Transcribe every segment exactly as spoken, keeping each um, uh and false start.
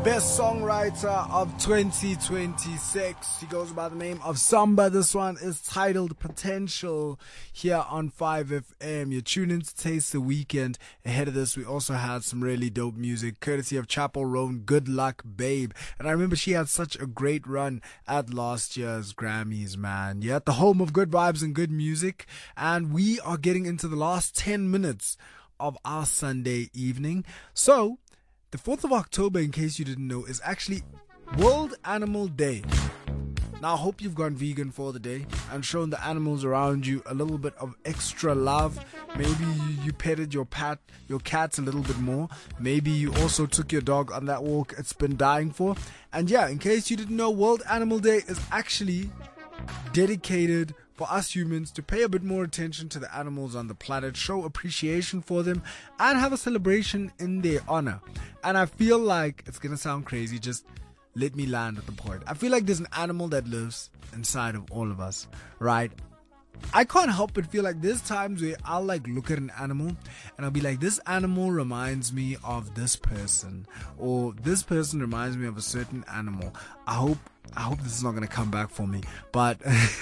Best songwriter of twenty twenty-six. He goes by the name of Samba. This one is titled Potential here on five F M. You're tuned in to Taste the Weekend. Ahead of this, we also had some really dope music courtesy of Chapel Roan, Good Luck Babe. And I remember she had such a great run at last year's Grammys, man. You're at the home of good vibes and good music. And we are getting into the last ten minutes of our Sunday evening. So, the fourth of October, in case you didn't know, is actually World Animal Day. Now, I hope you've gone vegan for the day and shown the animals around you a little bit of extra love. Maybe you, you petted your pat, your cats a little bit more. Maybe you also took your dog on that walk it's been dying for. And yeah, in case you didn't know, World Animal Day is actually dedicated for us humans to pay a bit more attention to the animals on the planet, show appreciation for them, and have a celebration in their honor. And I feel like, it's gonna sound crazy, just let me land at the point. I feel like there's an animal that lives inside of all of us, right? I can't help but feel like there's times where I'll like look at an animal and I'll be like, this animal reminds me of this person, or this person reminds me of a certain animal. I hope I hope this is not gonna come back for me, but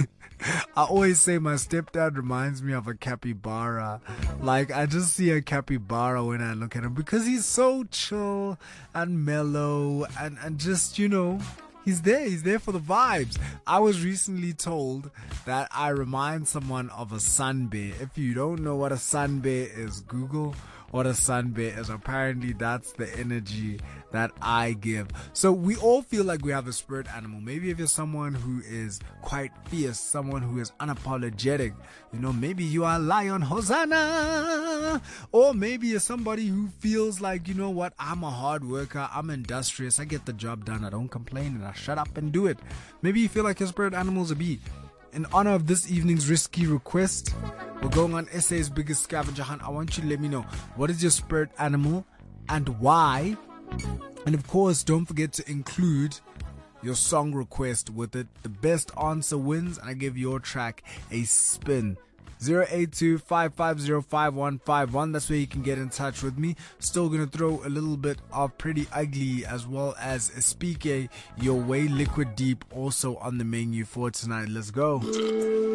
I always say my stepdad reminds me of a capybara. Like, I just see a capybara when I look at him because he's so chill and mellow and, and just, you know, he's there. He's there for the vibes. I was recently told that I remind someone of a sun bear. If you don't know what a sun bear is, Google what a sun bear is. Apparently, that's the energy that I give. So we all feel like we have a spirit animal. Maybe if you're someone who is quite fierce, someone who is unapologetic, you know, maybe you are Lion Hosanna. Or maybe you're somebody who feels like, you know what, I'm a hard worker, I'm industrious, I get the job done, I don't complain, and I shut up and do it. Maybe you feel like your spirit animal is a bee. In honor of this evening's risky request, we're going on S A's biggest scavenger hunt. I want you to let me know, what is your spirit animal and why? And of course, don't forget to include your song request with it. The best answer wins, and I give your track a spin. zero eight two, five five zero, five one five one. That's where you can get in touch with me. Still gonna throw a little bit of Pretty Ugly as well as Speak Your Way, Liquid Deep also on the menu for tonight. Let's go.